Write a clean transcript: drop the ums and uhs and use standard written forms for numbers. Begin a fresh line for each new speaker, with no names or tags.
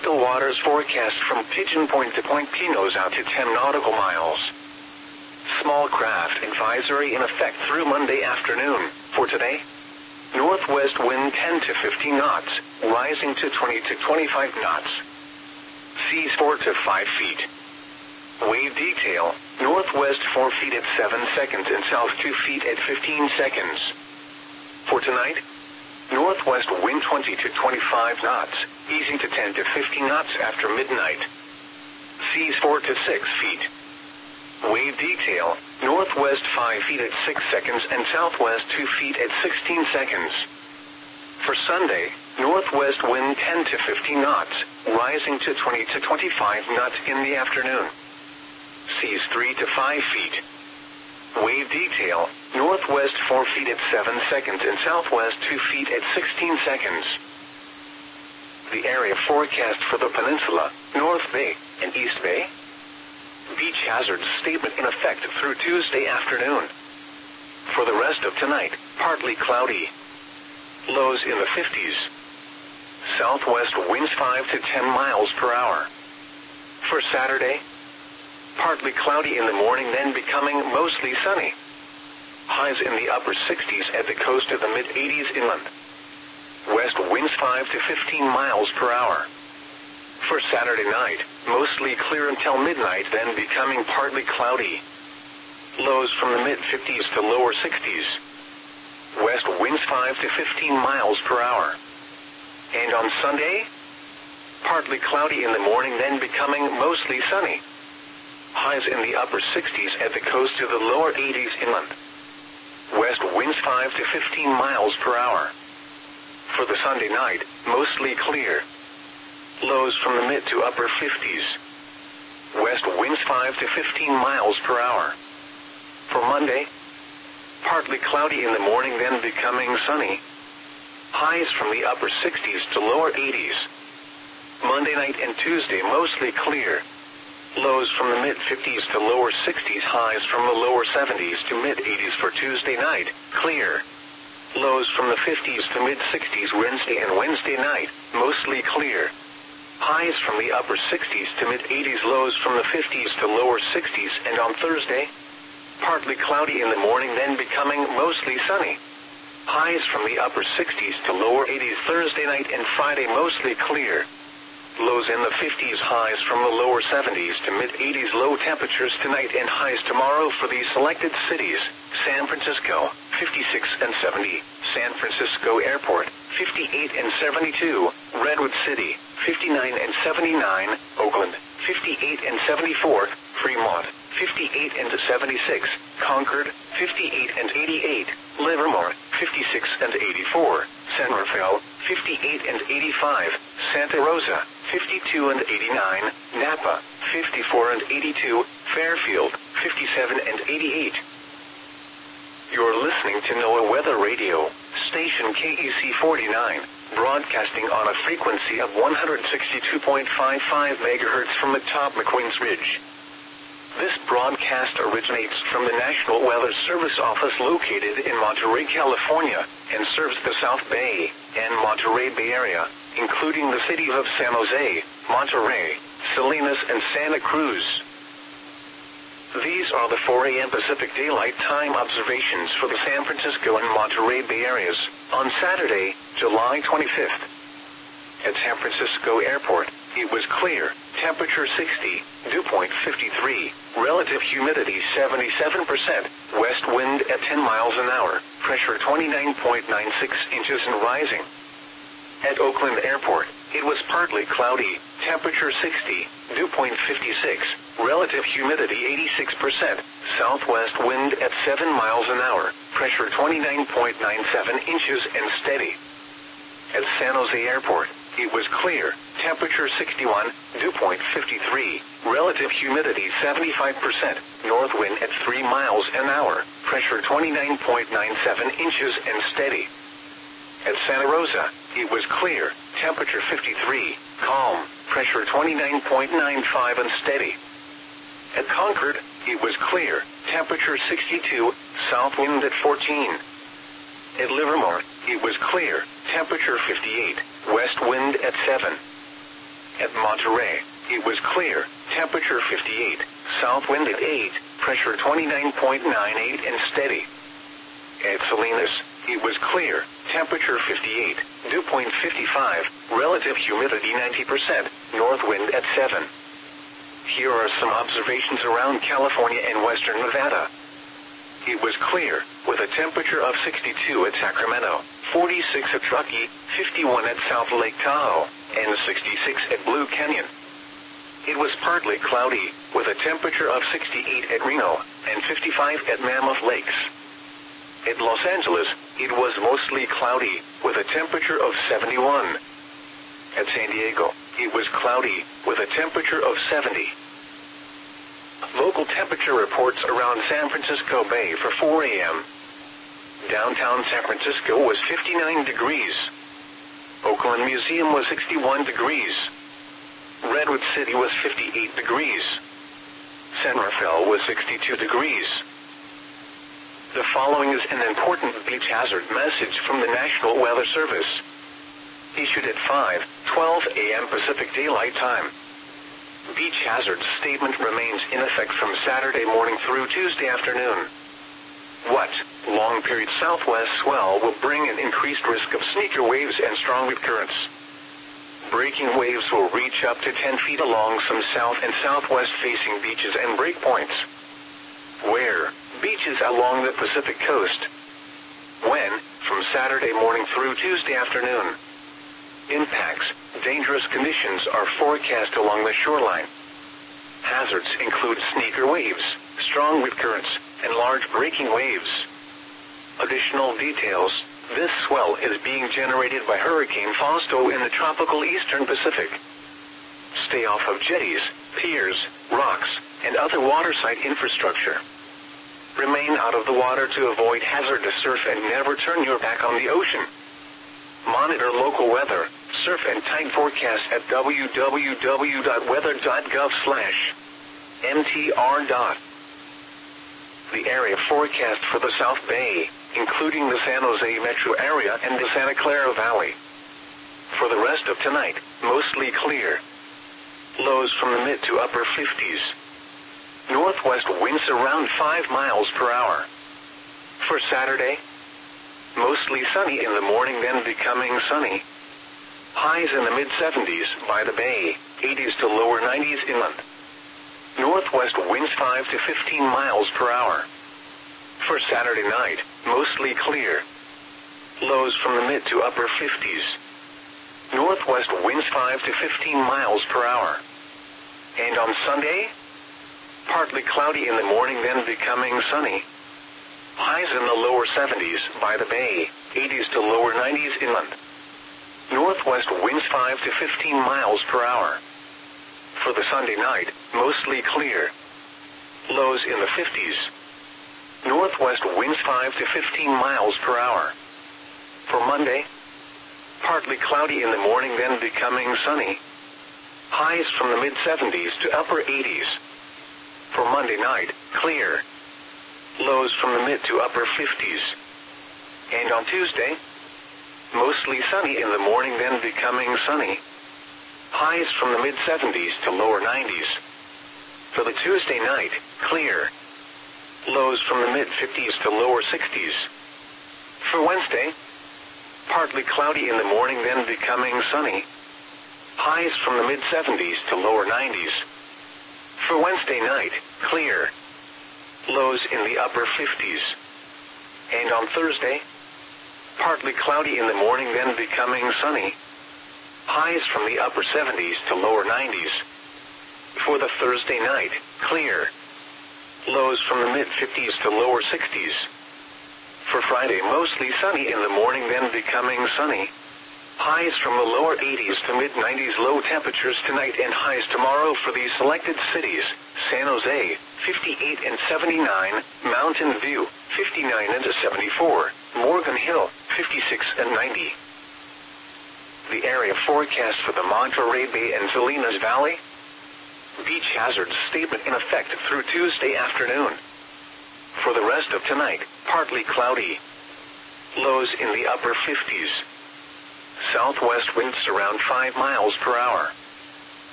The waters forecast from Pigeon Point to Point Pinos out to 10 nautical miles. Small craft advisory in effect through Monday afternoon. For today, northwest wind 10 to 15 knots, rising to 20 to 25 knots. Seas 4 to 5 feet. Wave detail, northwest 4 feet at 7 seconds and south 2 feet at 15 seconds. For tonight, northwest wind 20 to 25 knots, easing to 10 to 15 knots after midnight. Seas 4 to 6 feet. Wave detail, northwest 5 feet at 6 seconds and southwest 2 feet at 16 seconds. For Sunday, northwest wind 10 to 15 knots, rising to 20 to 25 knots in the afternoon. Seas 3 to 5 feet. Wave detail, northwest 4 feet at 7 seconds and southwest 2 feet at 16 seconds. The area forecast for the peninsula, North Bay, and East Bay. Beach hazards statement in effect through Tuesday afternoon. For the rest of tonight, partly cloudy. Lows in the 50s. Southwest winds 5 to 10 miles per hour. For Saturday, partly cloudy in the morning, then becoming mostly sunny. Highs in the upper 60s at the coast to the mid-80s inland. West winds 5 to 15 miles per hour. For Saturday night, mostly clear until midnight, then becoming partly cloudy. Lows from the mid-50s to lower 60s. West winds 5 to 15 miles per hour. And on Sunday, partly cloudy in the morning, then becoming mostly sunny. Highs in the upper 60s at the coast to the lower 80s inland. West winds 5 to 15 miles per hour. For the Sunday night, mostly clear. Lows from the mid to upper 50s. West winds 5 to 15 miles per hour. For Monday, partly cloudy in the morning, then becoming sunny. Highs from the upper 60s to lower 80s. Monday night and Tuesday mostly clear. Lows from the mid-50s to lower 60s, highs from the lower 70s to mid-80s for Tuesday night, clear. Lows from the 50s to mid-60s Wednesday and Wednesday night, mostly clear. Highs from the upper 60s to mid-80s, lows from the 50s to lower 60s, and on Thursday, partly cloudy in the morning, then becoming mostly sunny. Highs from the upper 60s to lower 80s Thursday night and Friday, mostly clear. Lows in the 50s, highs from the lower 70s to mid-80s, low temperatures tonight and highs tomorrow for these selected cities: San Francisco, 56 and 70, San Francisco Airport, 58 and 72, Redwood City, 59 and 79, Oakland, 58 and 74, Fremont, 58 and 76, Concord, 58 and 88, Livermore, 56 and 84, San Rafael, 58 and 85, Santa Rosa, 52 and 89, Napa, 54 and 82, Fairfield, 57 and 88. You're listening to NOAA Weather Radio, station KEC 49, broadcasting on a frequency of 162.55 MHz from atop McQueen's Ridge. This broadcast originates from the National Weather Service office located in Monterey, California, and serves the South Bay and Monterey Bay Area, including the cities of San Jose, Monterey, Salinas, and Santa Cruz. These are the 4 a.m. Pacific Daylight Time observations for the San Francisco and Monterey Bay areas on Saturday, July 25th. At San Francisco Airport, it was clear, temperature 60, dew point 53, relative humidity 77%, west wind at 10 miles an hour, pressure 29.96 inches and rising. At Oakland Airport, it was partly cloudy, temperature 60, dew point 56, relative humidity 86%, southwest wind at 7 miles an hour, pressure 29.97 inches and steady. At San Jose Airport, it was clear, temperature 61, dew point 53, relative humidity 75%, north wind at 3 miles an hour, pressure 29.97 inches and steady. At Santa Rosa, it was clear, temperature 53, calm, pressure 29.95 and steady. At Concord, it was clear, temperature 62, south wind at 14. At Livermore, it was clear, temperature 58, west wind at 7. At Monterey, it was clear, temperature 58, south wind at 8, pressure 29.98 and steady. At Salinas, it was clear, temperature 58, dew point 55, relative humidity 90%, north wind at 7. Here are some observations around California and western Nevada. It was clear, with a temperature of 62 at Sacramento, 46 at Truckee, 51 at South Lake Tahoe, and 66 at Blue Canyon. It was partly cloudy, with a temperature of 68 at Reno, and 55 at Mammoth Lakes. At Los Angeles, it was mostly cloudy, with a temperature of 71. At San Diego, it was cloudy, with a temperature of 70. Local temperature reports around San Francisco Bay for 4 a.m. Downtown San Francisco was 59 degrees. Oakland Museum was 61 degrees. Redwood City was 58 degrees. San Rafael was 62 degrees. The following is an important beach hazard message from the National Weather Service. Issued at 5:12 a.m. Pacific Daylight Time. Beach hazard statement remains in effect from Saturday morning through Tuesday afternoon. What? Long period southwest swell will bring an increased risk of sneaker waves and strong wind currents. Breaking waves will reach up to 10 feet along some south and southwest facing beaches and breakpoints. Where? Beaches along the Pacific coast. When? From Saturday morning through Tuesday afternoon. Impacts. Dangerous conditions are forecast along the shoreline. Hazards include sneaker waves, strong wind currents, and large breaking waves. Additional details. This swell is being generated by Hurricane Fausto in the tropical eastern Pacific. Stay off of jetties, piers, rocks, and other waterside infrastructure. Remain out of the water to avoid hazardous surf and never turn your back on the ocean. Monitor local weather, surf and tide forecast at www.weather.gov/mtr. The area forecast for the South Bay, including the San Jose metro area and the Santa Clara Valley. For the rest of tonight, mostly clear. Lows from the mid to upper 50s. Northwest winds around 5 miles per hour. For Saturday, mostly sunny in the morning then becoming sunny. Highs in the mid-70s by the bay, 80s to lower 90s inland. Northwest winds 5 to 15 miles per hour. For Saturday night, mostly clear. Lows from the mid to upper 50s. Northwest winds 5 to 15 miles per hour. And on Sunday, partly cloudy in the morning then becoming sunny. Highs in the lower 70s by the bay, 80s to lower 90s inland. Northwest winds 5 to 15 miles per hour. For the Sunday night, mostly clear. Lows in the 50s. Northwest winds 5 to 15 miles per hour. For Monday, partly cloudy in the morning then becoming sunny. Highs from the mid-70s to upper 80s. For Monday night, clear. Lows from the mid to upper 50s. And on Tuesday, mostly sunny in the morning then becoming sunny. Highs from the mid-70s to lower 90s. For the Tuesday night, clear. Lows from the mid-50s to lower 60s. For Wednesday, partly cloudy in the morning then becoming sunny. Highs from the mid-70s to lower 90s. For Wednesday night, clear. Lows in the upper 50s. And on Thursday, partly cloudy in the morning then becoming sunny. Highs from the upper 70s to lower 90s. For the Thursday night, clear. Lows from the mid-50s to lower 60s. For Friday, mostly sunny in the morning then becoming sunny. Highs from the lower 80s to mid-90s. Low temperatures tonight and highs tomorrow for these selected cities: San Jose, 58 and 79, Mountain View, 59 and 74, Morgan Hill, 56 and 90. The area forecast for the Monterey Bay and Salinas Valley. Beach hazard statement in effect through Tuesday afternoon. For the rest of tonight, partly cloudy. Lows in the upper 50s. Southwest winds around 5 miles per hour.